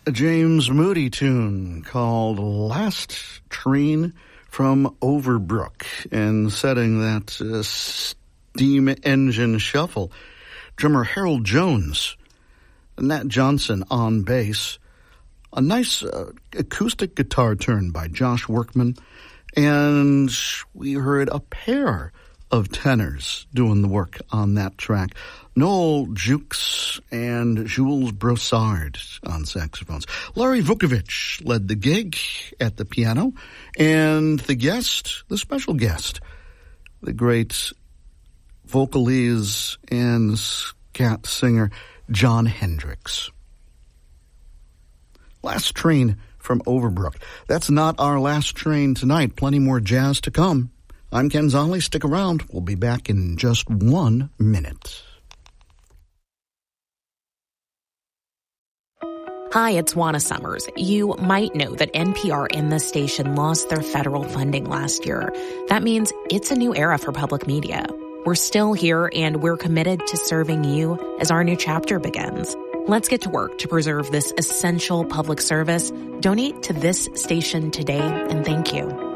a James Moody tune called Last Train from Overbrook, and setting that steam engine shuffle. Drummer Harold Jones, Nat Johnson on bass, a nice acoustic guitar turn by Josh Workman, and we heard a pair of tenors doing the work on that track. Noel Jukes and Jules Brossard on saxophones. Larry Vukovic led the gig at the piano, and the special guest, the great vocalese and scat singer Jon Hendricks. Last Train from Overbrook. That's not our last train tonight. Plenty more jazz to come. I'm Ken Zonley. Stick around. We'll be back in just 1 minute. Hi, it's Juana Summers. You might know that NPR and this station lost their federal funding last year. That means it's a new era for public media. We're still here, and we're committed to serving you as our new chapter begins. Let's get to work to preserve this essential public service. Donate to this station today, and thank you.